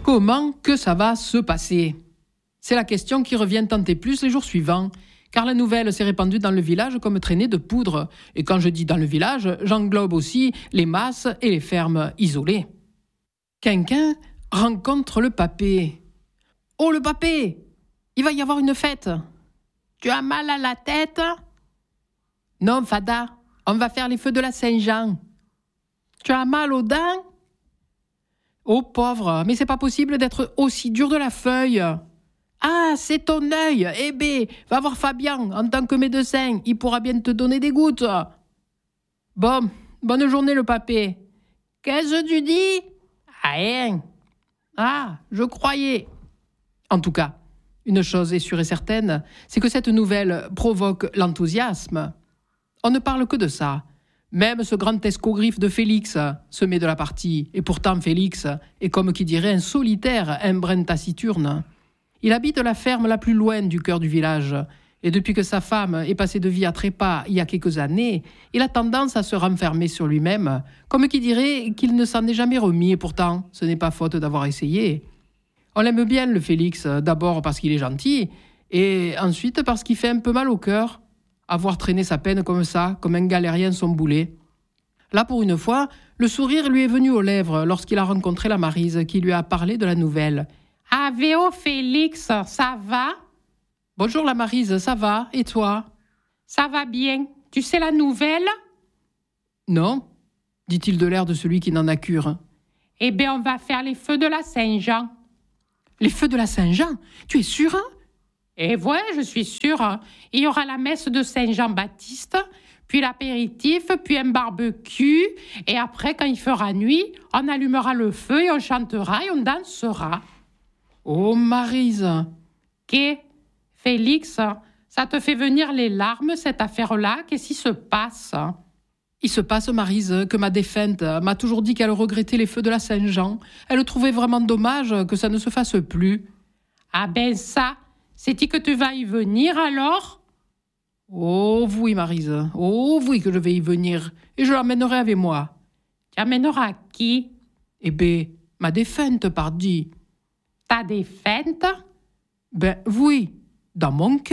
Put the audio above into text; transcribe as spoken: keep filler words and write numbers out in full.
Comment que ça va se passer ? C'est la question qui revient tant et plus les jours suivants, car la nouvelle s'est répandue dans le village comme traînée de poudre. Et quand je dis dans le village, j'englobe aussi les masses et les fermes isolées. Quinquin rencontre le papé. « Oh le papé, il va y avoir une fête. Tu as mal à la tête ? » ?»« Non, Fada, on va faire les feux de la Saint-Jean. »« Tu as mal aux dents ? » ?»« Oh pauvre, mais c'est pas possible d'être aussi dur de la feuille. »« Ah, c'est ton œil. Eh ben, va voir Fabien en tant que médecin, il pourra bien te donner des gouttes. »« Bon, bonne journée le papé. »« Qu'est-ce que tu dis ? » ?»« Rien. »« Ah, je croyais. » En tout cas, une chose est sûre et certaine, c'est que cette nouvelle provoque l'enthousiasme. On ne parle que de ça. Même ce grand escogriffe de Félix se met de la partie. Et pourtant, Félix est comme qui dirait un solitaire, un brin taciturne. Il habite la ferme la plus loin du cœur du village. Et depuis que sa femme est passée de vie à trépas il y a quelques années, il a tendance à se renfermer sur lui-même, comme qui dirait qu'il ne s'en est jamais remis. Et pourtant, ce n'est pas faute d'avoir essayé. On l'aime bien, le Félix, d'abord parce qu'il est gentil, et ensuite parce qu'il fait un peu mal au cœur. Avoir traîné sa peine comme ça, comme un galérien son boulet. Là, pour une fois, le sourire lui est venu aux lèvres lorsqu'il a rencontré la Maryse qui lui a parlé de la nouvelle. « Aveo Félix, ça va ?»« Bonjour la Maryse, ça va, et toi ?»« Ça va bien. Tu sais la nouvelle ?»« Non, dit-il de l'air de celui qui n'en a cure. »« Eh bien, on va faire les feux de la Saint-Jean. »« Les feux de la Saint-Jean ? Tu es sûr, hein ?»« Eh ouais, je suis sûre. Il y aura la messe de Saint-Jean-Baptiste, puis l'apéritif, puis un barbecue, et après, quand il fera nuit, on allumera le feu et on chantera et on dansera. » Oh, Maryse !»« Qu'est, Félix, ça te fait venir les larmes, cette affaire-là ? Qu'est-ce qui se passe ?»« Il se passe, Maryse, que ma défunte m'a toujours dit qu'elle regrettait les feux de la Saint-Jean. Elle trouvait vraiment dommage que ça ne se fasse plus. »« Ah ben ça, c'est-il que tu vas y venir alors ?»« Oh oui, Maryse, oh oui que je vais y venir, et je l'emmènerai avec moi. »« Tu amèneras qui ?»« Eh ben, ma défunte, pardi. »« Ta défunte ?»« Ben oui, dans mon cœur. »